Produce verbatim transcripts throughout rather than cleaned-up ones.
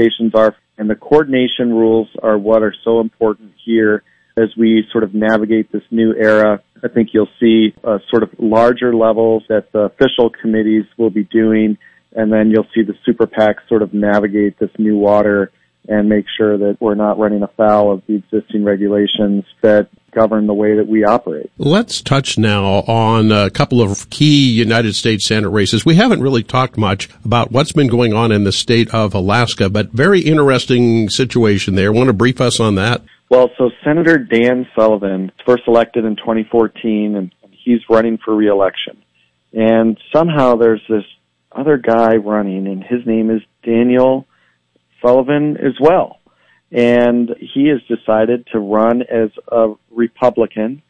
implications are. And the coordination rules are what are so important here as we sort of navigate this new era. I think you'll see uh, sort of larger levels that the official committees will be doing, and then you'll see the super PACs sort of navigate this new water and make sure that we're not running afoul of the existing regulations that govern the way that we operate. Let's touch now on a couple of key United States Senate races. We haven't really talked much about what's been going on in the state of Alaska, but very interesting situation there. Want to brief us on that? Well, so Senator Dan Sullivan, first elected in twenty fourteen, and he's running for re-election. And somehow there's this other guy running, and his name is Daniel Sullivan as well. And he has decided to run as a Republican.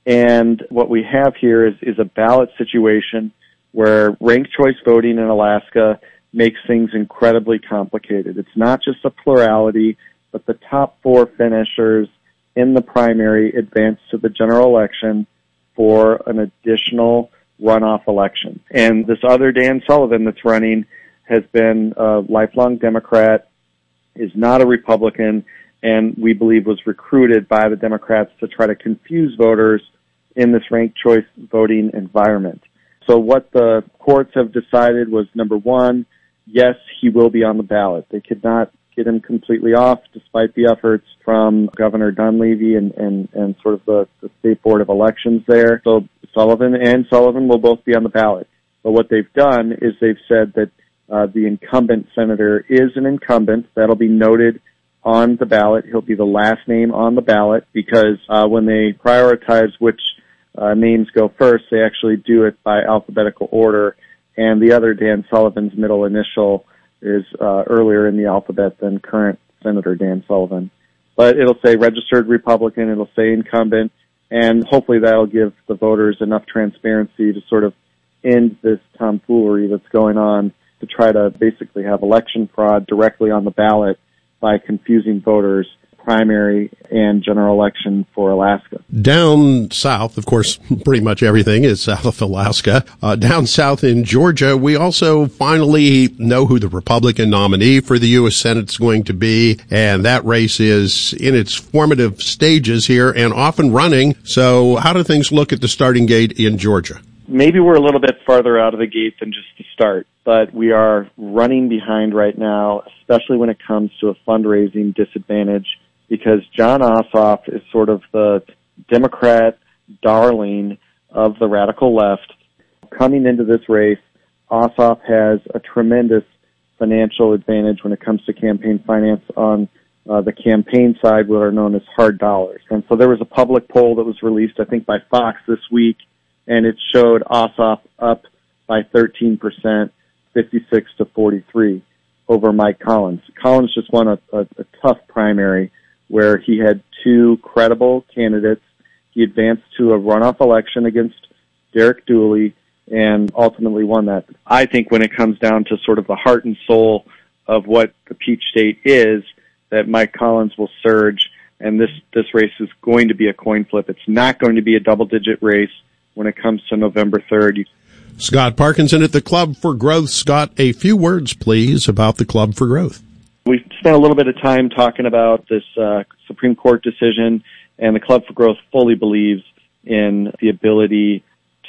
And what we have here is, is a ballot situation where ranked choice voting in Alaska makes things incredibly complicated. It's not just a plurality, but the top four finishers in the primary advance to the general election for an additional runoff election. And this other Dan Sullivan that's running has been a lifelong Democrat, is not a Republican, and we believe was recruited by the Democrats to try to confuse voters in this ranked choice voting environment. So what the courts have decided was, number one, yes, he will be on the ballot. They could not get him completely off, despite the efforts from Governor Dunleavy and, and, and sort of the, the State Board of Elections there. So Sullivan and Sullivan will both be on the ballot. But what they've done is they've said that Uh, the incumbent senator is an incumbent. That'll be noted on the ballot. He'll be the last name on the ballot because uh, when they prioritize which uh, names go first, they actually do it by alphabetical order. And the other, Dan Sullivan's middle initial, is uh, earlier in the alphabet than current Senator Dan Sullivan. But it'll say registered Republican. It'll say incumbent. And hopefully that'll give the voters enough transparency to sort of end this tomfoolery that's going on, to try to basically have election fraud directly on the ballot by confusing voters, primary and general election for Alaska. Down south, of course, pretty much everything is south of Alaska. Uh, down south in Georgia, we also finally know who the Republican nominee for the U S Senate is going to be, and that race is in its formative stages here and off and running. So how do things look at the starting gate in Georgia? Maybe we're a little bit farther out of the gate than just the start, but we are running behind right now, especially when it comes to a fundraising disadvantage, because Jon Ossoff is sort of the Democrat darling of the radical left. Coming into this race, Ossoff has a tremendous financial advantage when it comes to campaign finance on uh, the campaign side, what are known as hard dollars. And so there was a public poll that was released, I think, by Fox this week, and it showed Ossoff up by thirteen percent, fifty-six to forty-three, over Mike Collins. Collins just won a, a, a tough primary where he had two credible candidates. He advanced to a runoff election against Derek Dooley and ultimately won that. I think when it comes down to sort of the heart and soul of what the Peach State is, that Mike Collins will surge, and this, this race is going to be a coin flip. It's not going to be a double-digit race when it comes to November third. Scott Parkinson at the Club for Growth. Scott, a few words, please, about the Club for Growth. We've spent a little bit of time talking about this uh, Supreme Court decision, and the Club for Growth fully believes in the ability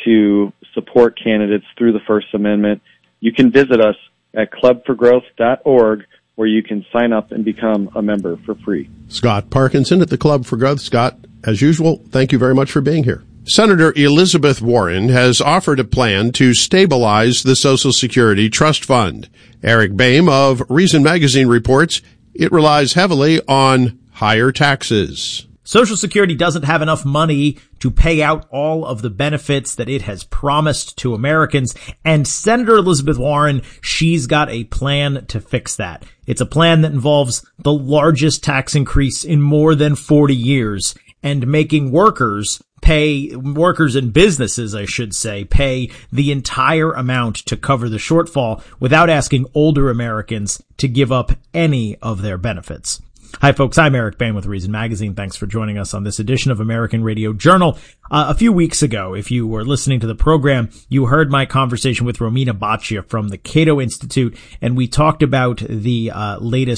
to support candidates through the First Amendment. You can visit us at club for growth dot org, where you can sign up and become a member for free. Scott Parkinson at the Club for Growth. Scott, as usual, thank you very much for being here. Senator Elizabeth Warren has offered a plan to stabilize the Social Security Trust Fund. Eric Boehm of Reason Magazine reports it relies heavily on higher taxes. Social Security doesn't have enough money to pay out all of the benefits that it has promised to Americans. And Senator Elizabeth Warren, she's got a plan to fix that. It's a plan that involves the largest tax increase in more than forty years and making workers pay, workers and businesses, I should say, pay the entire amount to cover the shortfall without asking older Americans to give up any of their benefits. Hi, folks. I'm Eric Boehm with Reason Magazine. Thanks for joining us on this edition of American Radio Journal. Uh, a few weeks ago, if you were listening to the program, you heard my conversation with Romina Baccia from the Cato Institute, and we talked about the uh, latest